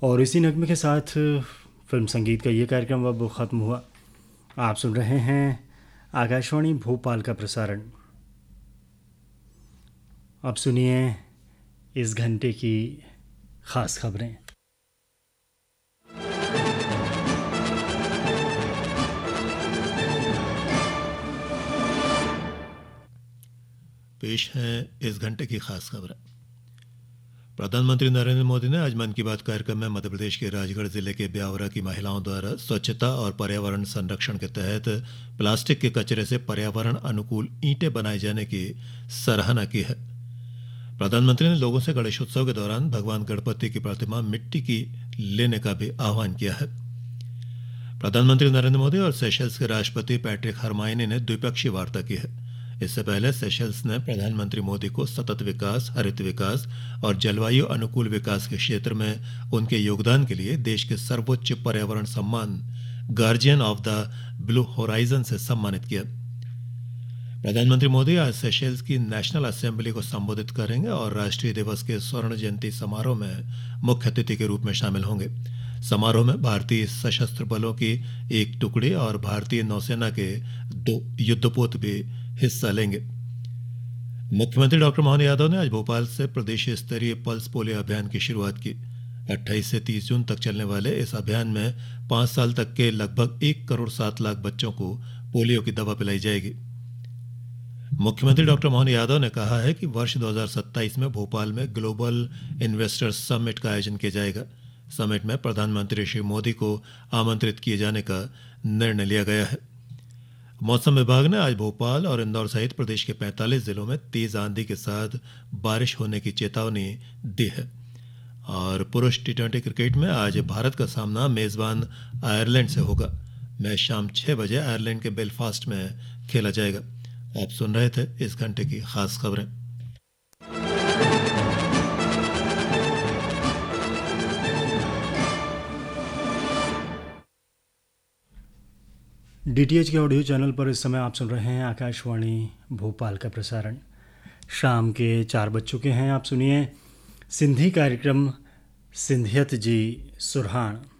और इसी नगमे के साथ फिल्म संगीत का ये कार्यक्रम अब ख़त्म हुआ। आप सुन रहे हैं आकाशवाणी भोपाल का प्रसारण। अब सुनिए इस घंटे की ख़ास खबरें। पेश है इस घंटे की खास खबरें। प्रधानमंत्री नरेंद्र मोदी ने आज मन की बात कार्यक्रम में मध्य प्रदेश के राजगढ़ जिले के ब्यावरा की महिलाओं द्वारा स्वच्छता और पर्यावरण संरक्षण के तहत प्लास्टिक के कचरे से पर्यावरण अनुकूल ईंटें बनाए जाने की सराहना की है। प्रधानमंत्री ने लोगों से गणेशोत्सव के दौरान भगवान गणपति की प्रतिमा मिट्टी की लेने का भी आह्वान किया है। प्रधानमंत्री नरेंद्र मोदी और सेशल्स के राष्ट्रपति पैट्रिक हरमाइनी ने द्विपक्षीय वार्ता की है। इससे पहले सेशल्स ने प्रधानमंत्री मोदी को सतत विकास, हरित विकास और जलवायु अनुकूल विकास के क्षेत्र में उनके योगदान के लिए देश के सर्वोच्च पर्यावरण सम्मान guardian of the blue horizon से सम्मानित किया। प्रधानमंत्री मोदी आज सेशल्स की नेशनल असेंबली को संबोधित करेंगे और राष्ट्रीय दिवस के स्वर्ण जयंती समारोह में मुख्य अतिथि के रूप में शामिल होंगे। समारोह में भारतीय सशस्त्र बलों की एक टुकड़ी और भारतीय नौसेना के 2 युद्धपोत भी हिस्सा लेंगे। मुख्यमंत्री डॉक्टर मोहन यादव ने आज भोपाल से प्रदेश स्तरीय पल्स पोलियो अभियान की शुरुआत की। 28 से 30 जून तक चलने वाले इस अभियान में 5 साल तक के लगभग 1 करोड़ 7 लाख बच्चों को पोलियो की दवा पिलाई जाएगी। मुख्यमंत्री डॉक्टर मोहन यादव ने कहा है कि वर्ष 2027 में भोपाल में ग्लोबल इन्वेस्टर्स समिट का आयोजन किया जाएगा। समिट में प्रधानमंत्री श्री मोदी को आमंत्रित किए जाने का निर्णय लिया गया है। मौसम विभाग ने आज भोपाल और इंदौर सहित प्रदेश के 45 जिलों में तेज आंधी के साथ बारिश होने की चेतावनी दी है। और पुरुष टी20 क्रिकेट में आज भारत का सामना मेजबान आयरलैंड से होगा। मैच शाम 6 बजे आयरलैंड के बेलफास्ट में खेला जाएगा। आप सुन रहे थे इस घंटे की खास खबरें। डीटीएच के ऑडियो चैनल पर इस समय आप सुन रहे हैं आकाशवाणी भोपाल का प्रसारण। शाम के 4 बज चुके हैं। आप सुनिए सिंधी कार्यक्रम सिंधियत जी सुरहान।